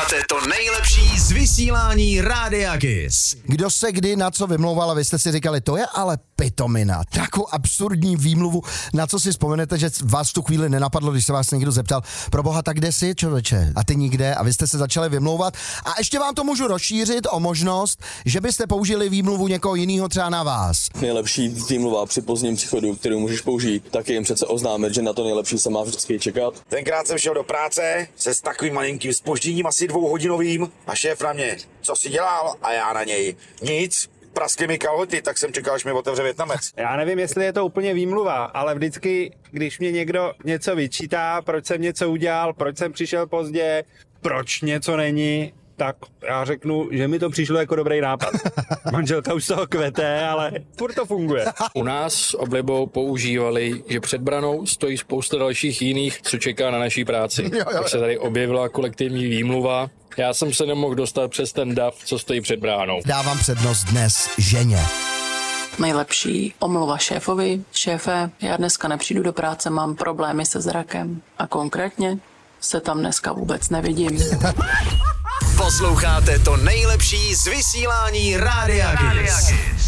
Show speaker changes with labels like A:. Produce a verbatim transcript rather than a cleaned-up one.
A: Posloucháte to nejlepší z vysílání Rádia Kiss.
B: Kdo se kdy na co vymlouval a vy jste si říkali, to je ale pitomina. Takovou absurdní výmluvu, na co si vzpomenete, že vás v tu chvíli nenapadlo, když se vás někdo zeptal, pro boha, tak kde jsi, člověče? A ty nikde a vy jste se začali vymlouvat. A ještě vám to můžu rozšířit o možnost, že byste použili výmluvu někoho jiného třeba na vás.
C: Nejlepší výmluva při pozdním příchodu, kterou můžeš použít, tak je jim přece oznámit, že na to nejlepší se má vždycky čekat.
D: Tenkrát jsem šel do práce se s takovým malinkým zpožděním, asi dvouhodinovým, a šéf na mě, co si dělal, a já na něj, nic, praskly mi kalhoty, tak jsem čekal, až mi otevře Vietnamec.
E: Já nevím, jestli je to úplně výmluva, ale vždycky, když mě někdo něco vyčítá, proč jsem něco udělal, proč jsem přišel pozdě, proč něco není, tak já řeknu, že mi to přišlo jako dobrý nápad. Manželka už z toho kvete, ale furt to funguje.
F: U nás s oblibou používali, že před branou stojí spousta dalších jiných, co čeká na naší práci. Tak se tady objevila kolektivní výmluva. Já jsem se nemohl dostat přes ten dav, co stojí před bránou.
B: Dávám přednost dnes ženě.
G: Nejlepší omluva šéfovi. Šéfe, já dneska nepřijdu do práce, mám problémy se zrakem. A konkrétně se tam dneska vůbec nevidím.
A: Posloucháte to nejlepší z vysílání Rádia Kiss.